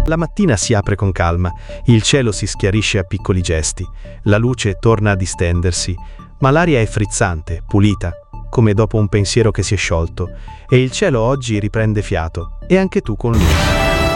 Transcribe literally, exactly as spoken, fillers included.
La mattina si apre con calma, il cielo si schiarisce a piccoli gesti, la luce torna a distendersi, ma l'aria è frizzante, pulita, come dopo un pensiero che si è sciolto, e il cielo oggi riprende fiato, e anche tu con lui.